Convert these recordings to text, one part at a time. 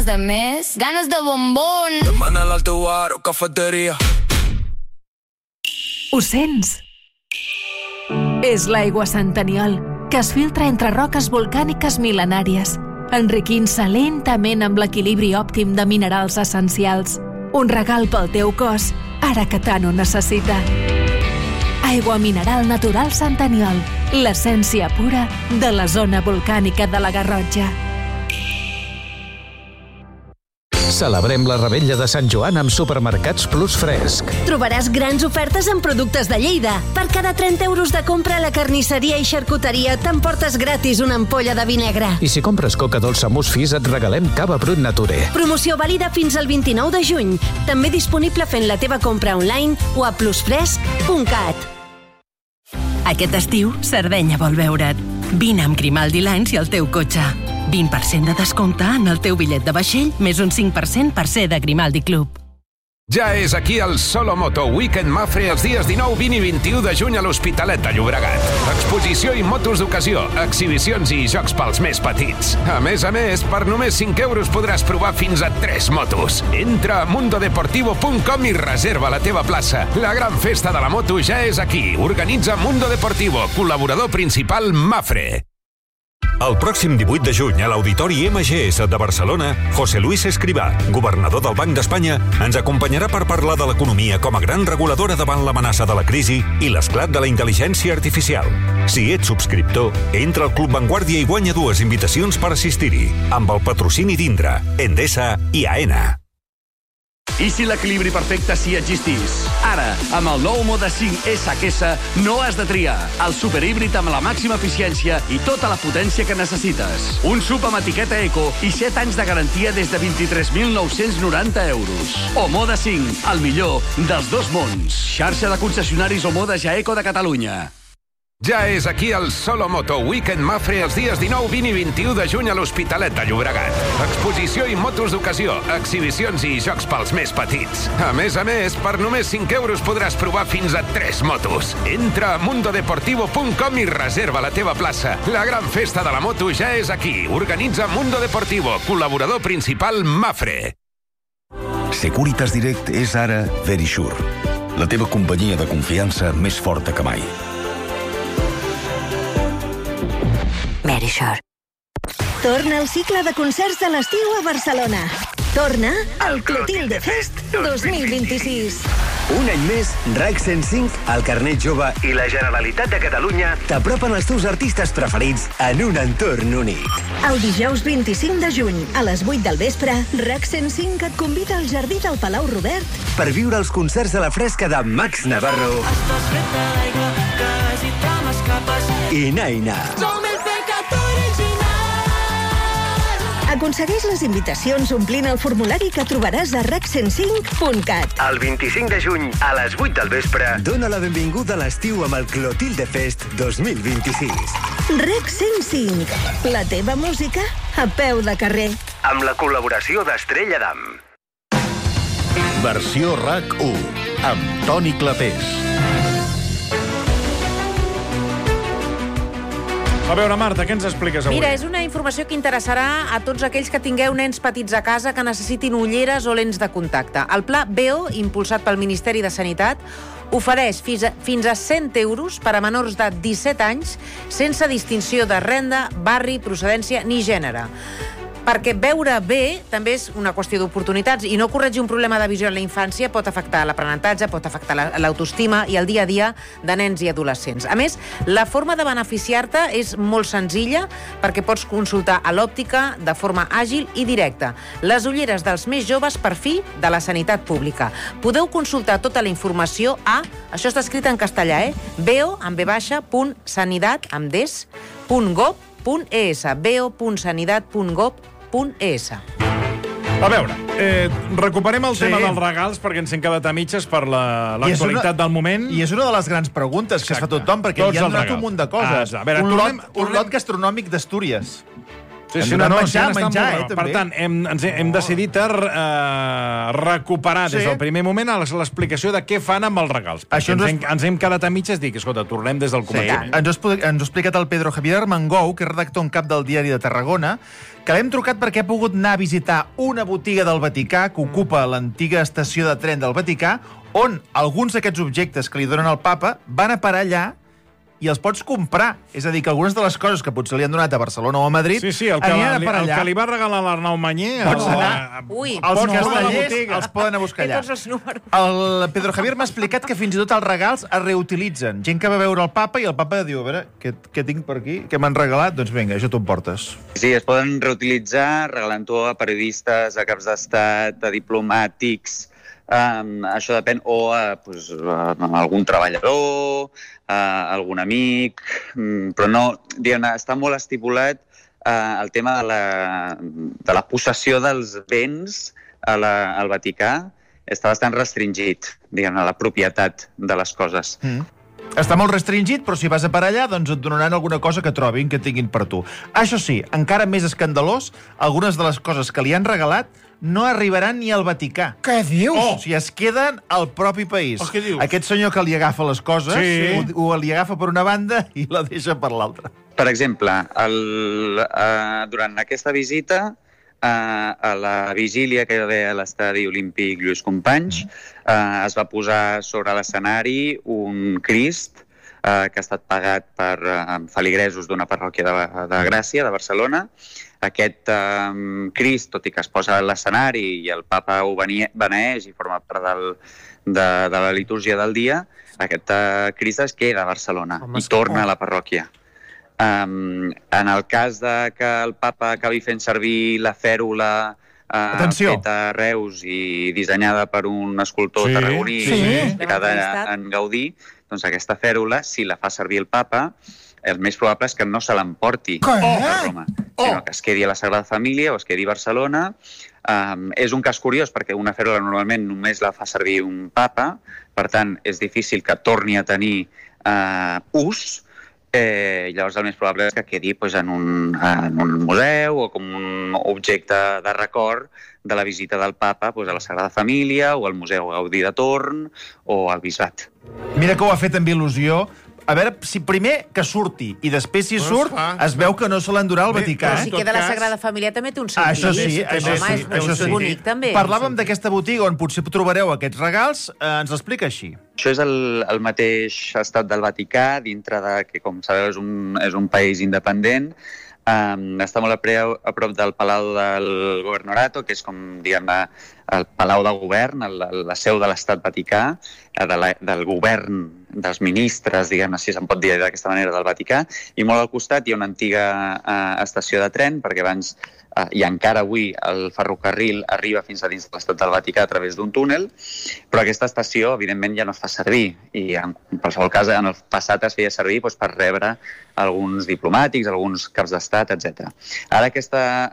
ganes de més, ganes de bombón. Demana'l al teu bar o cafeteria. Ho sents? És l'aigua Sant Aniol, que es filtra entre roques volcàniques mil·lenàries, enriquint-se lentament amb l'equilibri òptim de minerals essencials. Un regal pel teu cos, ara que tant ho necessita. Aigua mineral natural Sant Aniol, l'essència pura de la zona volcànica de la Garrotxa. Celebrem la Revetlla de Sant Joan amb Supermercats Plus Fresc. Trobaràs grans ofertes en productes de Lleida. Per cada 30 euros de compra a la carnisseria i xarcuteria t'emportes gratis una ampolla de vi negre. I si compres coca dolça Musfis et regalem cava Brut Nature. Promoció vàlida fins al 29 de juny. També disponible fent la teva compra online o a plusfresc.cat. Aquest estiu, Sardenya vol veure't. Vine amb Grimaldi Lines i el teu cotxe. 20% de descompte en el teu bitllet de vaixell, més un 5% per ser de Grimaldi Club. Ja és aquí el Solomoto Weekend Mafre els dies 19, 20 i 21 de juny a l'Hospitalet de Llobregat. Exposició i motos d'ocasió, exhibicions i jocs pels més petits. A més, per només 5 euros podràs provar fins a 3 motos. Entra a mundodeportivo.com i reserva la teva plaça. La gran festa de la moto ja és aquí. Organitza Mundo Deportivo, col·laborador principal Mafre. El pròxim 18 de juny a l'Auditori MGS de Barcelona, José Luis Escrivá, governador del Banc d'Espanya, ens acompanyarà per parlar de l'economia com a gran reguladora davant l'amenaça de la crisi i l'esclat de la intel·ligència artificial. Si ets subscriptor, entra al Club Vanguardia i guanya 2 invitacions per assistir-hi, amb el patrocini d'Indra, Endesa i AENA. I si l'equilibri perfecte sí existís? Ara, amb el nou Moda 5 SQS, no has de triar. El superhíbrid amb la màxima eficiència i tota la potència que necessites. Un sub amb etiqueta eco i 7 anys de garantia des de 23.990 euros. O Moda 5, el millor dels dos mons. Xarxa de concessionaris o Moda Jaeco de Catalunya. Ja és aquí el Solomoto Weekend Mafre els dies 19, 20 i 21 de juny a l'Hospitalet de Llobregat. Exposició i motos d'ocasió, exhibicions i jocs pels més petits. A més, per només 5 euros podràs provar fins a 3 motos. Entra a mundodeportivo.com i reserva la teva plaça. La gran festa de la moto ja és aquí. Organitza Mundo Deportivo, col·laborador principal Mafre. Securitas Direct és ara Verisure, la teva companyia de confiança més forta que mai. Verisure. Torna el cicle de concerts de l'estiu a Barcelona. Torna al Clotilde Fest 2026. Un any més, RAC 105, el Carnet Jove i la Generalitat de Catalunya t'apropen els teus artistes preferits en un entorn únic. El dijous 25 de juny, a les 8 del vespre, RAC 105 et convida al Jardí del Palau Robert per viure els concerts a la fresca de Max Navarro i Naina. Aconsegueix les invitacions omplint el formulari que trobaràs a rac105.cat. El 25 de juny, a les 8 del vespre, dona la benvinguda a l'estiu amb el Clotilde Fest 2026. RAC 105, la teva música a peu de carrer. Amb la col·laboració d'Estrella Damm. Versió RAC 1, amb Toni Clapés. A veure, Marta, què ens expliques avui? Mira, és una informació que interessarà a tots aquells que tingueu nens petits a casa que necessitin ulleres o lents de contacte. El pla BEO, impulsat pel Ministeri de Sanitat, ofereix fins a 100 euros per a menors de 17 anys sense distinció de renda, barri, procedència ni gènere. Perquè veure bé també és una qüestió d'oportunitats i no corregir un problema de visió en la infància pot afectar l'aprenentatge, pot afectar l'autoestima i el dia a dia de nens i adolescents. A més, la forma de beneficiar-te és molt senzilla perquè pots consultar a l'òptica de forma àgil i directa. Les ulleres dels més joves per fi de la sanitat pública. Podeu consultar tota la informació a, això està escrit en castellà, beo, amb b baixa, .sanidat, amb des, .gov.es, beo.sanidat.gov.es. A veure, recuperem el tema dels regals perquè ens hem quedat a mitges per l'actualitat del moment. I és una de les grans preguntes que es fa tothom, perquè hi ha donat un munt de coses. A veure, un lot gastronòmic d'Astúries. Sí, menjar, per tant, hem decidit recuperar des del primer moment l'explicació de què fan amb els regals. Ens hem quedat a mitges dic, escolta, tornem des del començament. Ens ho ha explicat el Pedro Javier Armengou, que és redactor en cap del Diari de Tarragona, que l'hem trucat perquè ha pogut anar a visitar una botiga del Vaticà que ocupa l'antiga estació de tren del Vaticà, on alguns d'aquests objectes que li donen al papa van a parar allà i els pots comprar. És a dir, que algunes de les coses que potser li han donat a Barcelona o a Madrid aniran a parar allà. El que li va regalar l'Arnau Manyer... Pots anar... Els castellers els poden anar a buscar allà. El Pedro Javier m'ha explicat que fins i tot els regals es reutilitzen. Gent que va veure el papa i el papa diu, a veure, què tinc per aquí? Què m'han regalat? Doncs vinga, això t'ho emportes. Sí, es poden reutilitzar regalant-ho a periodistes, a caps d'estat, a diplomàtics... això depèn, o a algun treballador, a algun amic, però no, diguem-ne, està molt estipulat el tema de la possessió dels béns al Vaticà, està bastant restringit, diguem-ne, la propietat de les coses. Està molt restringit, però si vas a per allà, doncs et donaran alguna cosa que trobin, que tinguin per tu. Això sí, encara més escandalós, algunes de les coses que li han regalat no arribaran ni al Vaticà. Què dius? O sigui, es queden al propi país. Aquest senyor que li agafa les coses, li agafa per una banda i la deixa per l'altra. Per exemple, durant aquesta visita, a la vigília que hi va haver a l'estadi olímpic Lluís Companys, es va posar sobre l'escenari un Crist que ha estat pagat per feligresos d'una parròquia de Gràcia, de Barcelona. Aquest Crist, tot i que es posa a l'escenari i el papa ho beneeix i forma part de la litúrgia del dia, aquest Crist es queda a Barcelona i torna a la parròquia. En el cas que el papa acabi fent servir la fèrula feta a Reus i dissenyada per un escultor tarragoní inspirada en Gaudí, doncs aquesta fèrula, si la fa servir el papa, el més probable és que no se l'emporti a Roma, sinó que es quedi a la Sagrada Família o es quedi a Barcelona. És un cas curiós perquè una fèrula normalment només la fa servir un papa, per tant és difícil que torni a tenir ús. Llavors el més probable és que quedi en un museu o com un objecte de record de la visita del papa a la Sagrada Família o al Museu Gaudí de Torn o al Bisbat. Mira que ho ha fet amb il·lusió. A veure, si primer que surti i després si surt, es veu que no se l'endurà al Vaticà. Però si queda la Sagrada Família també té un sentit. Això sí. Bonic, també. Parlàvem d'aquesta botiga on potser trobareu aquests regals. Ens l'explica així. Això és el mateix estat del Vaticà, dintre que, com sabeu, és un país independent. Està molt a prop del Palau del Governorato, que és com, diguem-ne, el Palau de Govern, la seu de l'Estat Vaticà, del govern, dels ministres, diguem-ne, si se'n pot dir d'aquesta manera, del Vaticà, i molt al costat hi ha una antiga estació de tren, perquè abans, i encara avui, el ferrocarril arriba fins a dins de l'Estat del Vaticà a través d'un túnel, però aquesta estació, evidentment, ja no es fa servir, i en qualsevol cas, en el passat es feia servir per rebre alguns diplomàtics, alguns caps d'estat, etc. Ara aquesta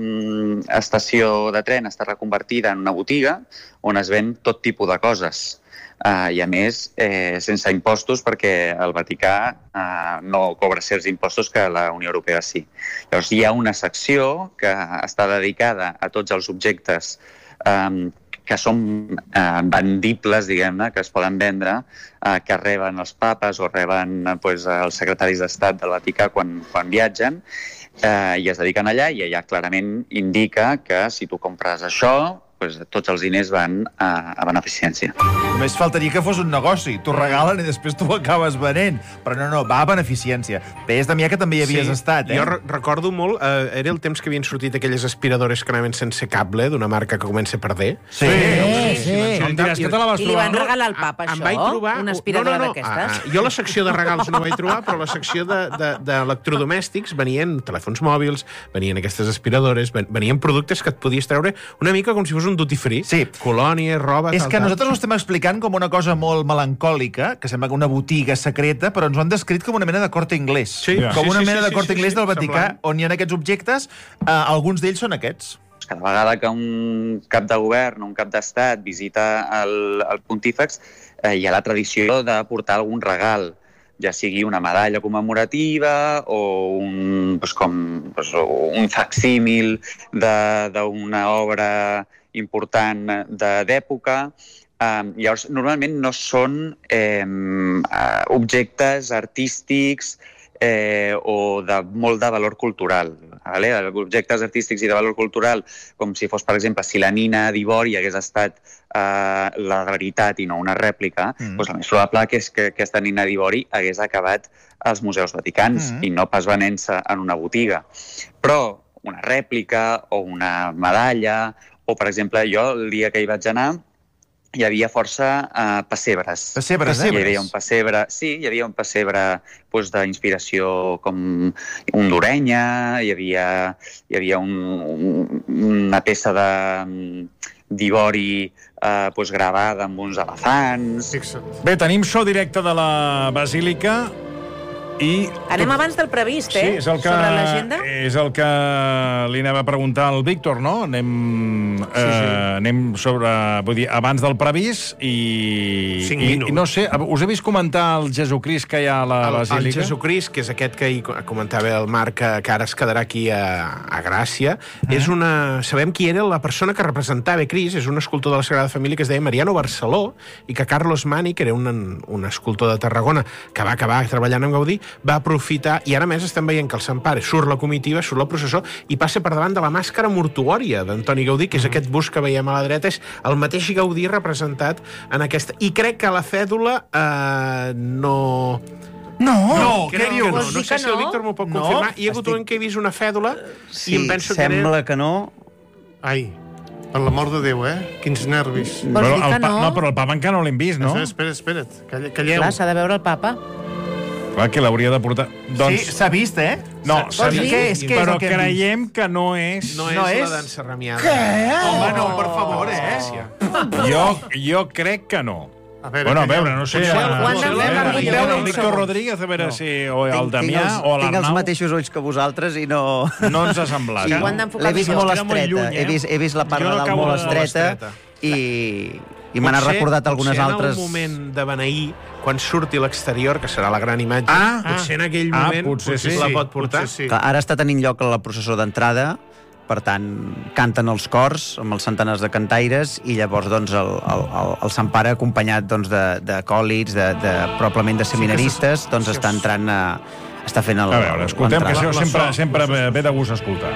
estació de tren està reconvertida en una botiga on es ven tot tipus de coses. I a més, sense impostos, perquè el Vaticà no cobra certs impostos que la Unió Europea sí. Llavors hi ha una secció que està dedicada a tots els objectes que són vendibles, diguem-ne, que es poden vendre, que reben els papes o reben els secretaris d'Estat del Vaticà quan viatgen, i es dediquen allà, i allà clarament indica que si tu compres això, tots els diners van a beneficència. Només faltaria que fos un negoci. T'ho regalen i després tu ho acabes venent. Però no, va a beneficència. Deies, Damià, que també hi havies estat, Jo recordo molt, era el temps que havien sortit aquelles aspiradores que anaven sense cable, d'una marca que comença per D. Sí. I li van regalar al papa, això? Una aspiradora d'aquestes? Jo la secció de regals no vaig trobar, però la secció d'electrodomèstics venien telèfons mòbils, venien aquestes aspiradores, venien productes que et podies treure una mica com si fos un duty free. Sí. Colònia, roba... És que nosaltres ho estem explicant com una cosa molt melancòlica, que sembla una botiga secreta, però ens ho han descrit com una mena de Corte Inglés. Com una mena de Corte Inglés del Vaticà, on hi ha aquests objectes, alguns d'ells són aquests. Cada vegada que un cap de govern o un cap d'estat visita el pontífex, hi ha la tradició de portar algun regal. ja sigui una medalla commemorativa o un facsímil d'una obra important d'època. Llavors, normalment no són objectes artístics o de molt de valor cultural. Objectes artístics i de valor cultural, com si fos, per exemple, si la nina d'Ivori hagués estat la veritat i no una rèplica, doncs el més probable és que aquesta nina d'Ivori hagués acabat als museus vaticans i no pas venent-se en una botiga. Però una rèplica o una medalla, o, per exemple, jo el dia que hi vaig anar hi havia força pessebres. Pessebres, Hi havia un pessebre, sí, hi havia un pessebre d'inspiració com hondurenya, hi havia una peça d'ivori gravada amb uns elefants. Bé, tenim so directe de la Basílica i... Anem abans del previst, Sí, sobre l'agenda. és el que li anava a preguntar al Víctor, no? Anem sobre... Vull dir, abans del previst i... 5 minuts. I no sé, us he vist comentar el Jesucrist que hi ha a la Basílica? El Jesucrist, que és aquest que comentava el Marc, que ara es quedarà aquí a Gràcia, és una... Sabem qui era la persona que representava Crist, és un escultor de la Sagrada Família que es deia Mariano Barceló, i que Carlos Mani, que era un escultor de Tarragona, que va acabar treballant amb Gaudí, va aprofitar, i ara més estem veient que el Sant Pare surt la comitiva, surt la processó, i passa per davant de la màscara mortuòria d'Antoni Gaudí, que és aquest bust que veiem a la dreta, és el mateix Gaudí representat en aquesta... I crec que la fèdula no... No, què dius? No sé si el Víctor m'ho pot confirmar. Hi ha hagut un que he vist una fèdula i em penso que era... sembla que no. Ai, per l'amor de Déu, Quins nervis. Però el papa encara no l'hem vist, no? Espera't. Calleu. Clar, s'ha de veure el papa. Clar, que l'hauria de portar... Sí, s'ha vist, No, s'ha vist. Però creiem que no és... No és la dansa ramiada. Què? Home, no, per favor, Jo crec que no. A veure, no sé... El Víctor Rodríguez, a veure si... O el Damià o l'Arnau... Tinc els mateixos ulls que vosaltres i no... No ens ha semblat. L'he vist molt estreta. He vist la part de dalt molt estreta i me n'ha recordat algunes altres... Potser en el moment de beneir, quan surti l'exterior, que serà la gran imatge, potser en aquell moment potser la pot portar. Ara està tenint lloc la processó d'entrada, per tant, canten els cors amb els centenars de cantaires i llavors doncs, el Sant Pare, acompanyat doncs, de còlits, probablement de seminaristes, doncs està entrant està fent l'entrada. A veure, escoltem, que això sempre ve de gust escoltar.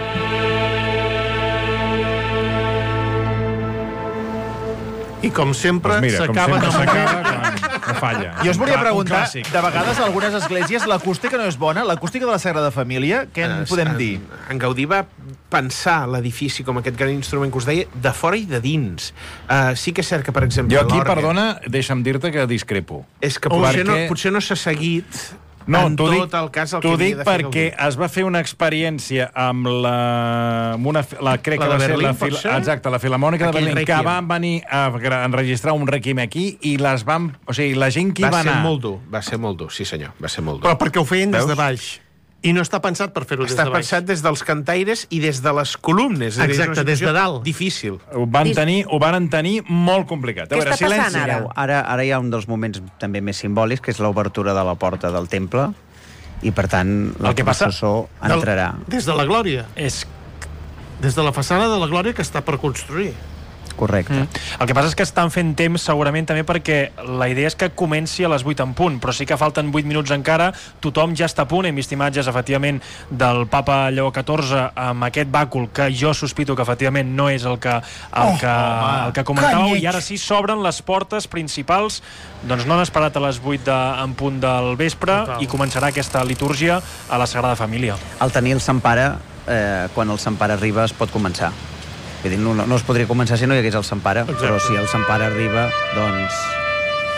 I com sempre, s'acaba no falla. Jo us volia preguntar, de vegades a algunes esglésies l'acústica no és bona, l'acústica de la Sagrada Família, què en podem dir? En Gaudí va pensar l'edifici com aquest gran instrument que us deia, de fora i de dins. Sí que és cert que, per exemple... Jo aquí, perdona, deixa'm dir-te que discrepo. És que potser no s'ha seguit... No, t'ho dic perquè es va fer una experiència amb crec que va ser la Filharmònica de Berlín, que van venir a enregistrar un requiem aquí i les van... O sigui, la gent que hi va anar... Va ser molt dur, sí senyor, va ser molt dur. Però perquè ho feien des de baix. I no està pensat per fer-ho des de baix. Està pensat des dels cantaires i des de les columnes. Exacte, des de dalt. Difícil. Ho van tenir molt complicat. Què està passant ara? Ara hi ha un dels moments també més simbòlics, que és l'obertura de la porta del temple, i per tant la processó entrarà. Des de la Glòria. Des de la façana de la Glòria que està per construir. Correcte. El que passa és que estan fent temps segurament també perquè la idea és que comenci a les 8 en punt, però sí que falten 8 minuts encara, tothom ja està a punt. Hem vist imatges efectivament del papa Lleó XIV amb aquest bàcul que jo sospito que efectivament no és el que comentàveu, i ara sí s'obren les portes principals, doncs no han esperat a les 8 en punt del vespre i començarà aquesta litúrgia a la Sagrada Família. Al tenir el Sant Pare, quan el Sant Pare arriba es pot començar. No es podria començar si no hi hagués el Sant Pare, però si el Sant Pare arriba, doncs